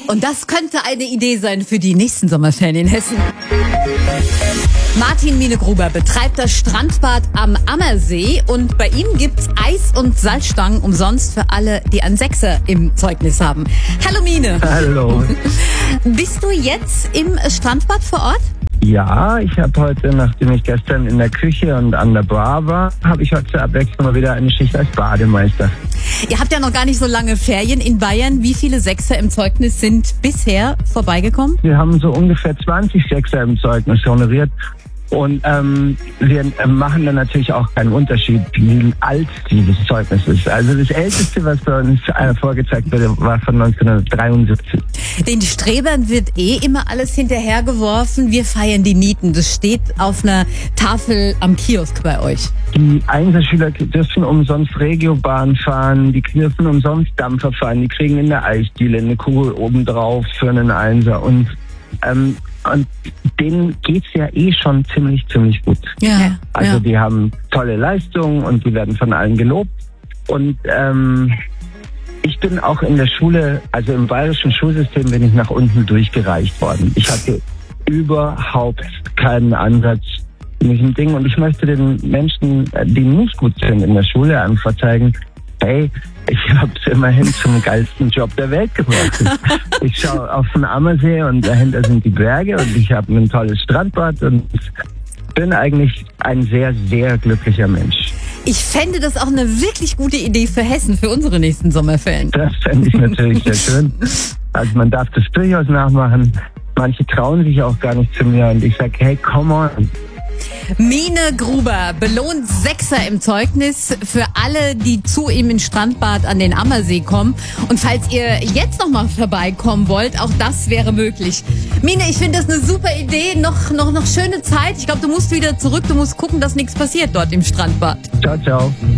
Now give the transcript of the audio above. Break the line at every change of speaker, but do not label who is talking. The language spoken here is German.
Und das könnte eine Idee sein für die nächsten Sommerferien in Hessen. Martin Mine-Gruber betreibt das Strandbad am Ammersee und bei ihm gibt's Eis- und Salzstangen umsonst für alle, die einen Sechser im Zeugnis haben. Hallo Mine.
Hallo.
Bist du jetzt im Strandbad vor Ort?
Ja, ich habe heute, nachdem ich gestern in der Küche und an der Bar war, habe ich heute zur Abwechslung mal wieder eine Schicht als Bademeister.
Ihr habt ja noch gar nicht so lange Ferien in Bayern. Wie viele Sechser im Zeugnis sind bisher vorbeigekommen?
Wir haben so ungefähr 20 Sechser im Zeugnis honoriert. Und wir machen dann natürlich auch keinen Unterschied, wie alt dieses Zeugnis ist. Also das Älteste, was bei uns vorgezeigt wurde, war von 1973.
Den Strebern wird immer alles hinterhergeworfen. Wir feiern die Nieten. Das steht auf einer Tafel am Kiosk bei euch.
Die Einserschüler dürfen umsonst Regiobahn fahren, die dürfen umsonst Dampfer fahren, die kriegen in der Eisdiele eine Kugel obendrauf für einen Einser und denen geht's ja schon ziemlich gut.
Ja.
Also die haben tolle Leistungen und die werden von allen gelobt. Und ich bin auch in der Schule, also im bayerischen Schulsystem, bin ich nach unten durchgereicht worden. Ich hatte überhaupt keinen Ansatz in diesem Ding und ich möchte den Menschen, die nicht gut sind in der Schule, einfach zeigen, hey, ich habe es immerhin zum geilsten Job der Welt gebracht. Ich schaue auf den Ammersee und dahinter sind die Berge und ich habe ein tolles Strandbad und bin eigentlich ein sehr, sehr glücklicher Mensch.
Ich fände das auch eine wirklich gute Idee für Hessen, für unsere nächsten Sommerferien.
Das fände ich natürlich sehr schön. Also man darf das durchaus nachmachen. Manche trauen sich auch gar nicht zu mir und ich sage, hey, come on.
Mine-Gruber belohnt Sechser im Zeugnis für alle, die zu ihm ins Strandbad an den Ammersee kommen. Und falls ihr jetzt noch mal vorbeikommen wollt, auch das wäre möglich. Mine, ich finde das eine super Idee. Noch schöne Zeit. Ich glaube, du musst wieder zurück. Du musst gucken, dass nichts passiert dort im Strandbad.
Ciao, ciao.